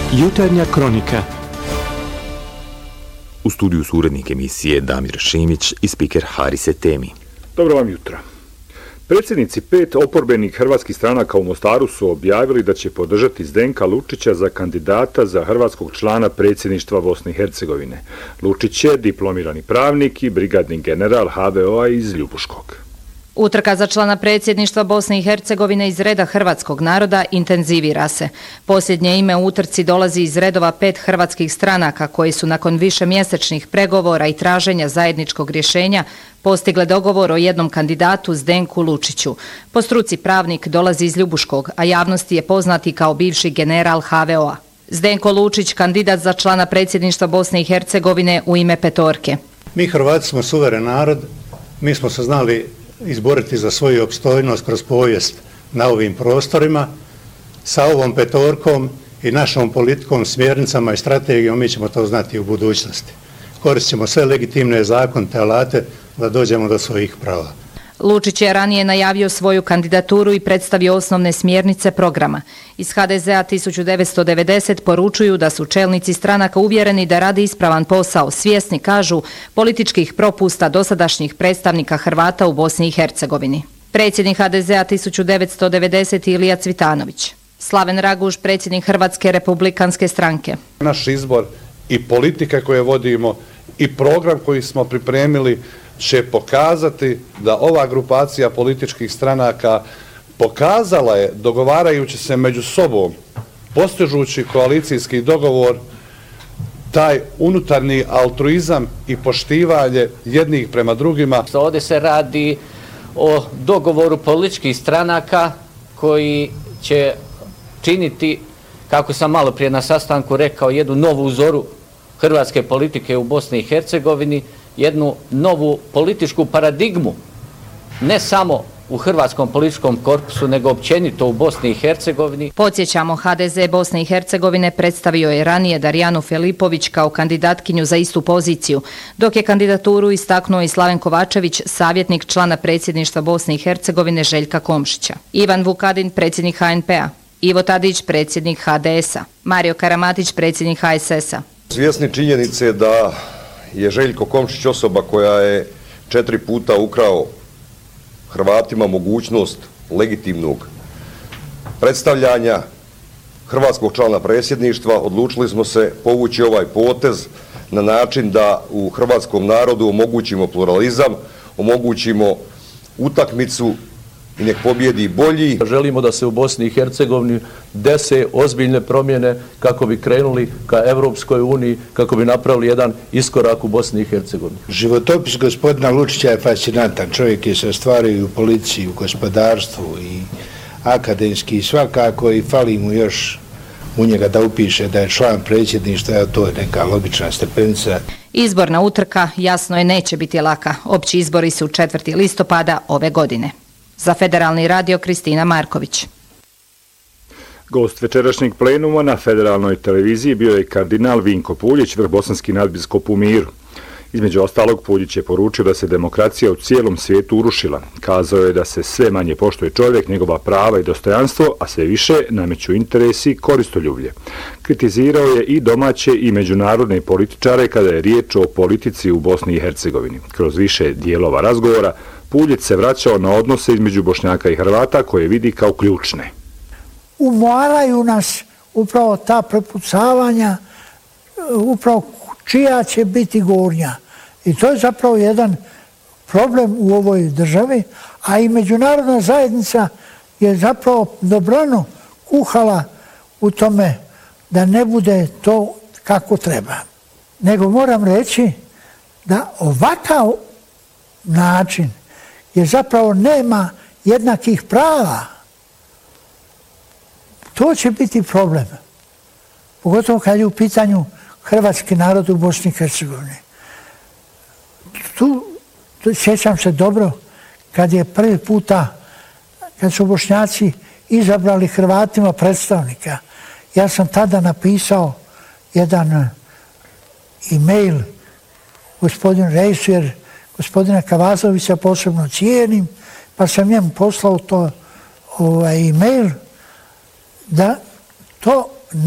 Jutarnja kronika. U studiju su urednik emisije Damir Šimić i spiker Harise Temi. Dobro vam jutro. Predsjednici 5 oporbenih hrvatskih stranaka u Mostaru su objavili da će podržati Zdenka Lučića za kandidata za hrvatskog člana predsjedništva Bosne i Hercegovine. Lučić je diplomirani pravnik i brigadni general HVO-a iz Ljubuškog. Utrka za člana predsjedništva Bosne i Hercegovine iz reda hrvatskog naroda intenzivira se. Posljednje ime u utrci dolazi iz redova 5 hrvatskih stranaka koji su nakon višemjesečnih pregovora i traženja zajedničkog rješenja postigle dogovor o jednom kandidatu Zdenku Lučiću. Po struci pravnik dolazi iz Ljubuškog, a javnosti je poznati kao bivši general HVO-a. Zdenko Lučić, kandidat za člana predsjedništva Bosne i Hercegovine u ime petorke. Mi Hrvati smo suveren narod, mi smo se znali izboriti za svoju opstojnost kroz povijest na ovim prostorima. Sa ovom petorkom i našom politikom, smjernicama i strategijom mi ćemo to znati u budućnosti. Koristit ćemo sve legitimne zakonite alate da dođemo do svojih prava. Lučić je ranije najavio svoju kandidaturu i predstavio osnovne smjernice programa. Iz HDZ-a 1990 poručuju da su čelnici stranaka uvjereni da rade ispravan posao, svjesni, kažu, političkih propusta dosadašnjih predstavnika Hrvata u Bosni i Hercegovini. Predsjednik HDZ-a 1990 Ilija Cvitanović. Slaven Raguž, predsjednik Hrvatske republikanske stranke. Naš izbor i politika koje vodimo i program koji smo pripremili će pokazati da ova grupacija političkih stranaka pokazala je, dogovarajući se među sobom, postižući koalicijski dogovor, taj unutarnji altruizam i poštivanje jednih prema drugima. Ovdje se radi o dogovoru političkih stranaka koji će činiti, kako sam malo prije na sastanku rekao, jednu novu uzoru hrvatske politike u Bosni i Hercegovini, jednu novu političku paradigmu, ne samo u hrvatskom političkom korpusu, nego općenito u Bosni i Hercegovini. Podsjećamo, HDZ Bosne i Hercegovine predstavio je ranije Darijanu Filipović kao kandidatkinju za istu poziciju, dok je kandidaturu istaknuo i Slaven Kovačević, savjetnik člana predsjedništva Bosne i Hercegovine Željka Komšića. Ivan Vukadin, predsjednik HNP-a, Ivo Tadić, predsjednik HDS-a, Mario Karamatić, predsjednik HSS-a. Svjesni činjenice da je Željko Komšić osoba koja je 4 puta ukrao Hrvatima mogućnost legitimnog predstavljanja hrvatskog člana predsjedništva, odlučili smo se povući ovaj potez na način da u hrvatskom narodu omogućimo pluralizam, omogućimo utakmicu i nek pobjedi bolji. Želimo da se u Bosni i Hercegovini dese ozbiljne promjene kako bi krenuli ka Evropskoj uniji, kako bi napravili jedan iskorak u Bosni i Hercegovini. Životopis gospodina Lučića je fascinantan. Čovjek je se ostvario u policiji, u gospodarstvu i akademski i svakako, i fali mu još u njega da upiše da je član predsjedništva, a to je neka logična stepenica. Izborna utrka, jasno je, neće biti laka. Opći izbori su 4. listopada ove godine. Za Federalni radio Kristina Marković. Gost večerašnjeg plenuma na Federalnoj televiziji bio je kardinal Vinko Puljić, vrhbosanski nadbiskup u Miru. Između ostalog, Puljić je poručio da se demokracija u cijelom svijetu urušila. Kazao je da se sve manje poštuje čovjek, njegova prava i dostojanstvo, a sve više nameću interesi i koristoljublje. Kritizirao je i domaće i međunarodne političare kada je riječ o politici u Bosni i Hercegovini. Kroz više dijelova razgovora Puljić se vraćao na odnose između Bošnjaka i Hrvata koje vidi kao ključne. Umaraju nas upravo ta prepucavanja, upravo čija će biti gornja. I to je zapravo jedan problem u ovoj državi, a i međunarodna zajednica je zapravo dobrano kuhala u tome da ne bude to kako treba. Nego moram reći da ovakav način jer zapravo nema jednakih prava, to će biti problem. Pogotovo kad je u pitanju hrvatski narod u Bosni i Hercegovini. Tu sjećam se dobro kad je prvi puta, kad su Bošnjaci izabrali Hrvatima predstavnika, ja sam tada napisao jedan e-mail gospodinu Rejsu, jer gospodina Kavazovića posebno cijenim, pa sam njemu poslao to e-mail da to